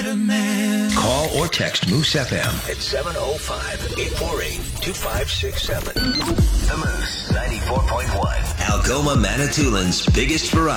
Letterman. Call or text Moose FM at 705-848-2567. The Moose 94.1. Algoma Manitoulин's biggest variety.